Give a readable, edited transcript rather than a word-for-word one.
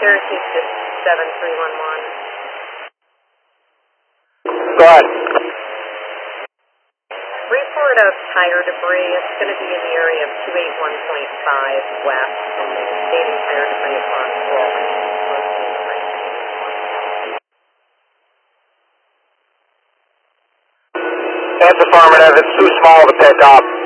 Syracuse to 7311. Go ahead. Report of tire debris. It's going to be in the area of 281.5 west, and the stating tire debris is on Walton. That's affirmative. It's too small to pick up.